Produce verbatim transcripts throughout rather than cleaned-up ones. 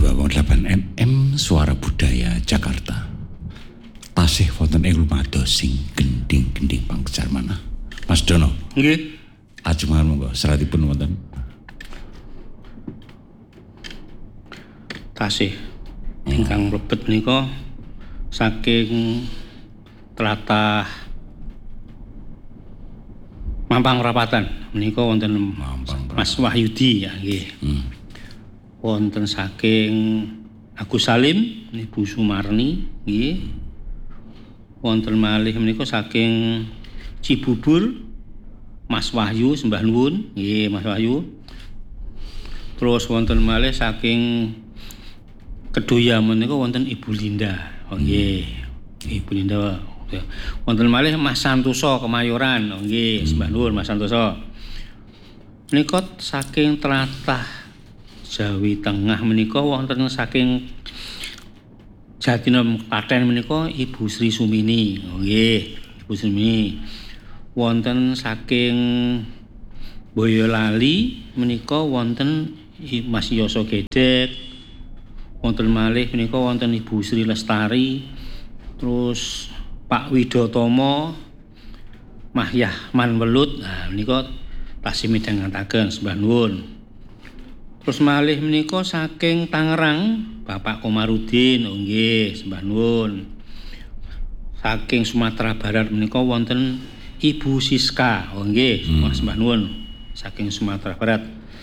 dua koma delapan M M Suara Budaya Jakarta. Tasih wonten ing lumados sing gending-gending pangkejar manah. Mas Dono. Nggih. Ajengan monggo seratipun wonten. Tasih ingkang mlebet menika saking tlatah Mampang Perapatan menika wonten Mas Wahyudi ya nggih. Hmm. Wonten saking Agus Salim, Ibu Sumarni nggih. Wonten malih menika saking Cibubur Mas Wahyu sembah nuwun nggih Mas Wahyu. Terus wonten malih saking Kedoya menika wonten Ibu Linda. Oh nggih. Hmm. Ibu Linda. Wonten malih Mas Santoso Kemayoran. Oh nggih, sembah nuwun Mas Santoso. Menika saking tlatah Jawi Tengah menika wonten saking Jatinom Klaten menika Ibu Sri Sumini. Oh nggih, Ibu Sumini. Wonten saking Boyolali menika wonten Mas Yoso Gedek. Wonten malih menika wonten Ibu Sri Lestari. Terus Pak Widotomo Mahyahman Welut. Nah menika tasih midhangetaken sembah nuwun. Terus malih menika saking Tangerang Bapak Komarudin. Oh nggih, sembah nuwun. Saking Sumatera Barat menika wonten Ibu Siska. Oh nggih, hmm. sembah nuwun. Saking Sumatera Barat.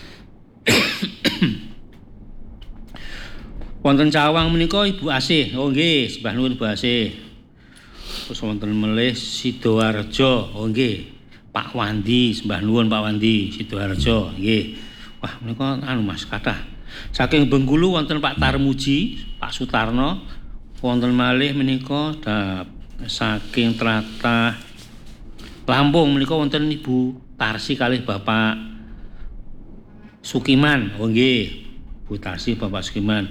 Wonten Cawang menika Ibu Asih. Oh nggih, sembah nuwun Ibu Asih. Terus wonten melih Sidoarjo. Oh nggih, Pak Wandi, sembah nuwun Pak Wandi, Sidoarjo nggih. Wah, menika anu Mas kathah. Saking Bengkulu wonten Pak Tarmuji, Pak Sutarno. Wonten malih menika saking tlatah Lampung menika wonten Ibu Tarsi kalih Bapak Sukiman. Oh nggih, Bu Tarsi Bapak Sukiman.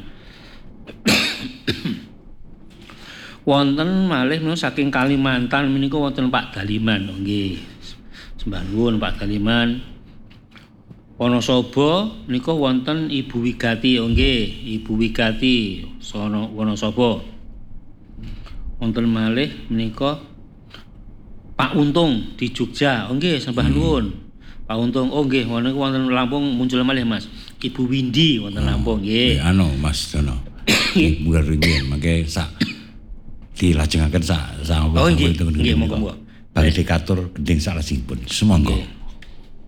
Wonten malih menika saking Kalimantan menika wonten Pak Daliman. Oh nggih. Sembah nuwun Pak Daliman. Wonosobo menika wonten Ibu Wigati. Oh nggih, Ibu Wigati sono Wonosobo. Wonten malih menika Pak Untung di Jogja. Oh nggih, sembah nuwun. Pak Untung. Oh nggih, wonten Lampung muncul malih Mas. Ibu Windi wonten Lampung nggih. Anu Mas Dono. Munggah ringin mangke sak dilajengaken sak sak oh nggih nggih monggo bagi dikatur gending salajengipun. Sumangga.